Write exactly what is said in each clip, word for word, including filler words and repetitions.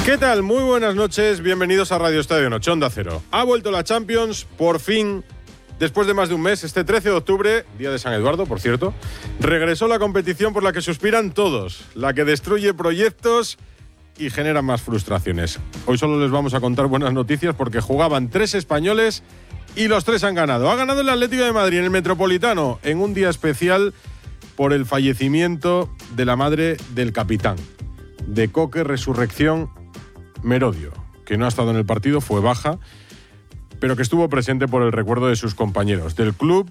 ¿Qué tal? Muy buenas noches, bienvenidos a Radio Estadio Noche, Onda Cero. Ha vuelto la Champions, por fin, después de más de un mes, este trece de octubre, día de San Eduardo, por cierto, regresó la competición por la que suspiran todos, la que destruye proyectos y genera más frustraciones. Hoy solo les vamos a contar buenas noticias porque jugaban tres españoles y los tres han ganado. Ha ganado el Atlético de Madrid en el Metropolitano, en un día especial por el fallecimiento de la madre del capitán, de Coque Resurrección Merodio, que no ha estado en el partido, fue baja, pero que estuvo presente por el recuerdo de sus compañeros, del club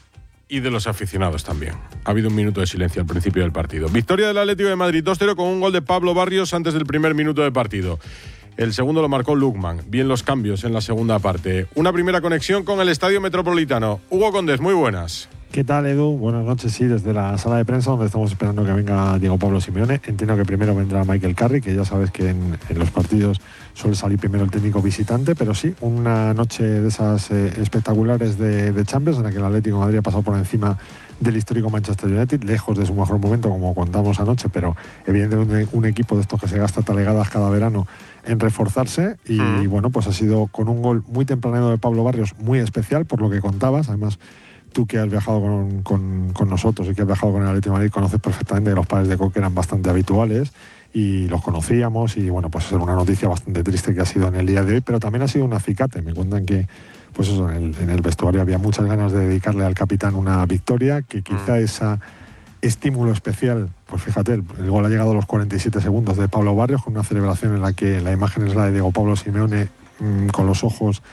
y de los aficionados también. Ha habido un minuto de silencio al principio del partido. Victoria del Atlético de Madrid dos cero con un gol de Pablo Barrios antes del primer minuto de partido. El segundo lo marcó Lukman. Bien los cambios en la segunda parte. Una primera conexión con el Estadio Metropolitano. Hugo Condés, muy buenas. ¿Qué tal, Edu? Buenas noches, sí, desde la sala de prensa donde estamos esperando que venga Diego Pablo Simeone. Entiendo que primero vendrá Michael Carrick, que ya sabes que en, en los partidos suele salir primero el técnico visitante, pero sí, una noche de esas eh, espectaculares de, de Champions en la que el Atlético de Madrid ha pasado por encima del histórico Manchester United, lejos de su mejor momento, como contamos anoche, pero evidentemente un, un equipo de estos que se gasta talegadas cada verano en reforzarse y, mm. y bueno, pues ha sido con un gol muy tempranero de Pablo Barrios, muy especial, por lo que contabas, además. Tú que has viajado con, con, con nosotros y que has viajado con el Atlético de Madrid, conoces perfectamente que los padres de Coque eran bastante habituales y los conocíamos y bueno, pues es una noticia bastante triste que ha sido en el día de hoy, pero también ha sido un acicate. Me cuentan que pues eso, en el, en el vestuario había muchas ganas de dedicarle al capitán una victoria, que quizá ese estímulo especial, pues fíjate, el, el gol ha llegado a los cuarenta y siete segundos de Pablo Barrios con una celebración en la que la imagen es la de Diego Pablo Simeone mmm, con los ojos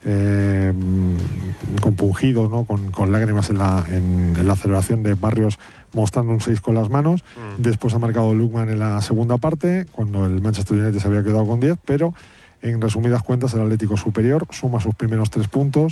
Eh, compungidos, ¿no? con, con lágrimas en la, en, en la celebración de Barrios mostrando un seis con las manos. Mm. Después ha marcado Lukman en la segunda parte cuando el Manchester United se había quedado con diez, pero en resumidas cuentas el Atlético superior suma sus primeros tres puntos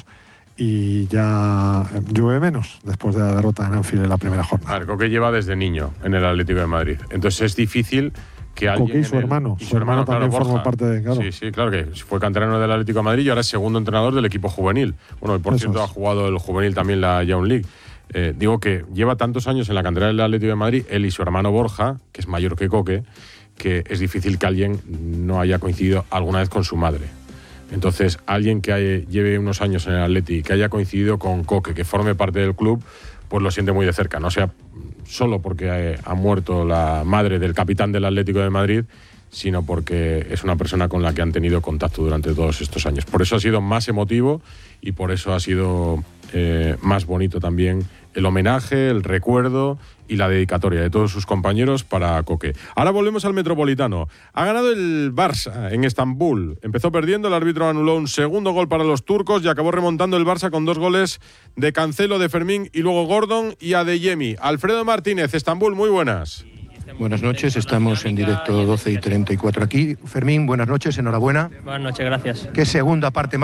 y ya llueve menos después de la derrota en Anfield en la primera jornada. A ver, Coque lleva desde niño en el Atlético de Madrid, entonces es difícil que alguien Coque y su el, hermano, y su, su hermano, hermano también claro, forma parte de... Claro. Sí, sí, claro que fue canterano del Atlético de Madrid y ahora es segundo entrenador del equipo juvenil. Bueno, y por Eso cierto es. ha jugado el juvenil también la Young League. Eh, digo que lleva tantos años en la cantera del Atlético de Madrid, él y su hermano Borja, que es mayor que Coque, que es difícil que alguien no haya coincidido alguna vez con su madre. Entonces, alguien que haya, lleve unos años en el Atlético, que haya coincidido con Coque, que forme parte del club, pues lo siente muy de cerca. No sea solo porque ha muerto la madre del capitán del Atlético de Madrid, sino porque es una persona con la que han tenido contacto durante todos estos años. Por eso ha sido más emotivo y por eso ha sido eh, más bonito también el homenaje, el recuerdo y la dedicatoria de todos sus compañeros para Coque. Ahora volvemos al Metropolitano. Ha ganado el Barça en Estambul. Empezó perdiendo, el árbitro anuló un segundo gol para los turcos y acabó remontando el Barça con dos goles de Cancelo, de Fermín y luego Gordon y Adeyemi. Alfredo Martínez, Estambul, muy buenas. Buenas noches, estamos en directo doce y treinta y cuatro aquí. Fermín, buenas noches, enhorabuena. Buenas noches, gracias. ¿Qué segunda parte más?